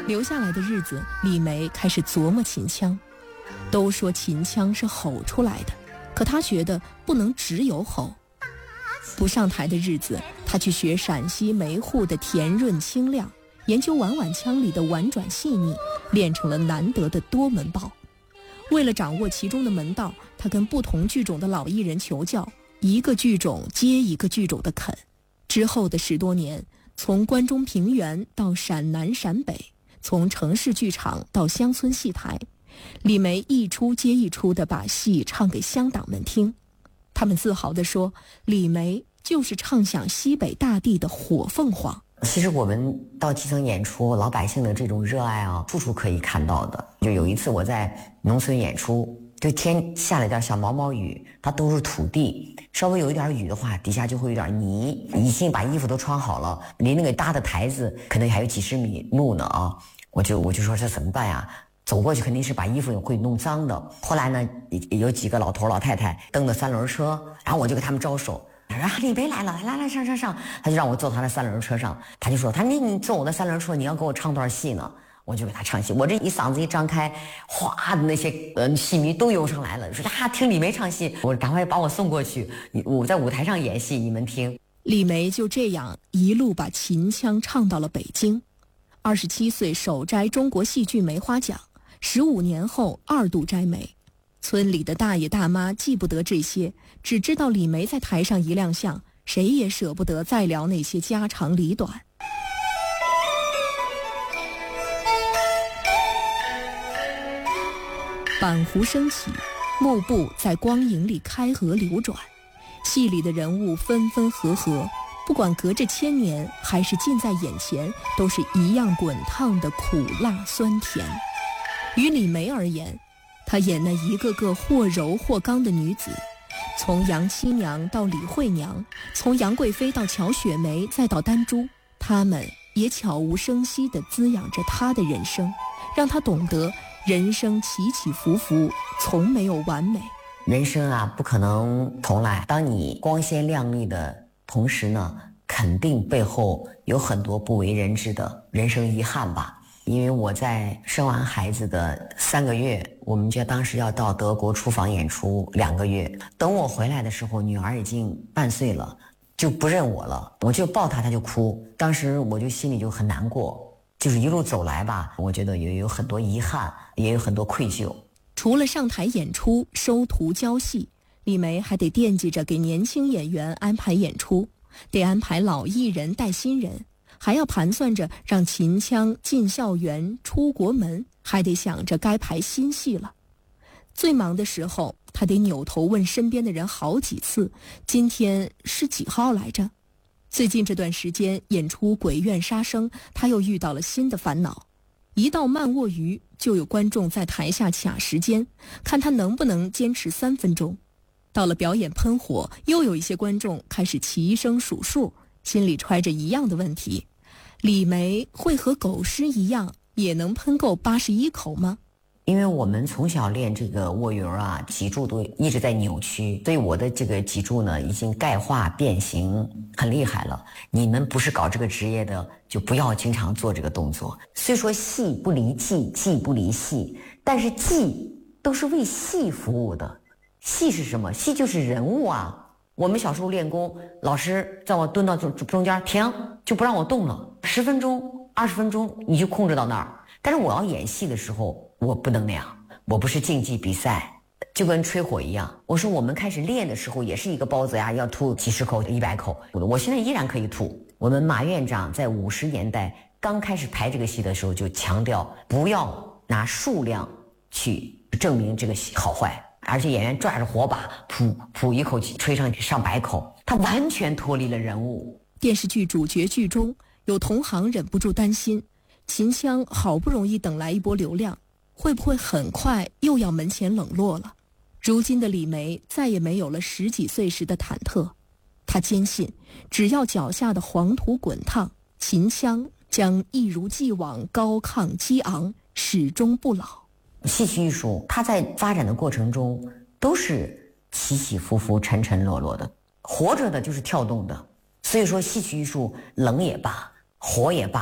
留下来的日子，李梅开始琢磨秦腔。都说秦腔是吼出来的，可她觉得不能只有吼。不上台的日子，她去学陕西梅户的甜润清亮，研究婉婉腔里的婉转细腻，练成了难得的多门爆。为了掌握其中的门道，她跟不同剧种的老艺人求教，一个剧种接一个剧种的啃。之后的10多年，从关中平原到陕南陕北，从城市剧场到乡村戏台，李梅一出接一出地把戏唱给乡党们听。他们自豪地说，李梅就是唱响西北大地的火凤凰。 其实我们到基层演出，老百姓的这种热爱啊，处处可以看到的。就有一次我在农村演出，这天下了点小毛毛雨，它都是土地，稍微有一点雨的话，底下就会有点泥。已经把衣服都穿好了，离那个搭的台子可能还有几十米路呢啊！我就说这怎么办呀？走过去肯定是把衣服会弄脏的。后来呢，有几个老头老太太蹬的3轮车，然后我就给他们招手。然后李梅来了，来上，他就让我坐他的3轮车上，他就说你坐我的3轮车，你要给我唱段戏呢。我就给他唱戏，我这一嗓子一张开，哗的那些戏迷都涌上来了，说听李梅唱戏，我赶快把我送过去，我在舞台上演戏，你们听。 李梅就这样一路把秦腔唱到了北京。27岁首摘中国戏剧梅花奖，15年后2度摘梅。村里的大爷大妈记不得这些，只知道李梅在台上一亮相，谁也舍不得再聊那些家长里短。板湖升起，幕布在光影里开合流转，戏里的人物分分合合，不管隔着1000年还是近在眼前，都是一样滚烫的苦辣酸甜。于李梅而言，她演那一个个或柔或刚的女子，从杨七娘到李惠娘，从杨贵妃到乔雪梅再到丹珠，她们也悄无声息地滋养着她的人生，让她懂得人生起起伏伏，从没有完美。 人生啊，不可能重来。当你光鲜亮丽的同时呢，肯定背后有很多不为人知的人生遗憾吧。因为我在生完孩子的3个月，我们家当时要到德国出访演出2个月。等我回来的时候，女儿已经半岁了，就不认我了。我就抱她，她就哭。当时我就心里就很难过。就是一路走来吧，我觉得也有很多遗憾，也有很多愧疚。 除了上台演出、收徒教戏，李梅还得惦记着给年轻演员安排演出，得安排老艺人带新人，还要盘算着让秦腔进校园、出国门，还得想着该排新戏了。最忙的时候，他得扭头问身边的人好几次，今天是几号来着？最近这段时间演出《鬼院杀生》，他又遇到了新的烦恼。一到慢卧鱼，就有观众在台下卡时间，看他能不能坚持3分钟。到了表演喷火，又有一些观众开始齐声数数，心里揣着一样的问题：李梅会和狗师一样，也能喷够81口吗？ 因为我们从小练这个卧鱼啊，脊柱都一直在扭曲，所以我的这个脊柱呢已经钙化变形很厉害了。你们不是搞这个职业的，就不要经常做这个动作。虽说戏不离技，技不离戏，但是技都是为戏服务的。戏是什么？戏就是人物啊。我们小时候练功，老师在我蹲到中间停，就不让我动了，10分钟、20分钟你就控制到那儿。但是我要演戏的时候，我不能那样，我不是竞技比赛，就跟吹火一样。我说我们开始练的时候，也是一个包子呀，要吐几十口、100口，我现在依然可以吐。我们马院长在50年代刚开始排这个戏的时候，就强调不要拿数量去证明这个戏好坏，而且演员抓着火把，噗一口气吹上去上百口，他完全脱离了人物。 电视剧主角剧中，有同行忍不住担心，秦腔好不容易等来一波流量，会不会很快又要门前冷落了？如今的李梅再也没有了10几岁时的忐忑，她坚信，只要脚下的黄土滚烫，秦腔将一如既往高亢激昂，始终不老。 戏曲艺术它在发展的过程中都是起起伏伏、沉沉落落的，活着的就是跳动的。所以说戏曲艺术冷也罢，活也罢，